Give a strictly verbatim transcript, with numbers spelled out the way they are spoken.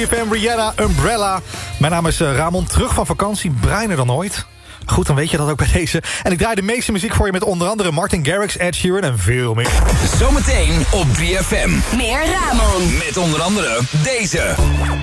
drie F M, Rihanna, Umbrella. Mijn naam is uh, Ramon, terug van vakantie, bruiner dan ooit. Goed, dan weet je dat ook bij deze. En ik draai de meeste muziek voor je met onder andere Martin Garrix, Ed Sheeran en veel meer. Zometeen op drie F M. Meer Ramon. Met onder andere deze.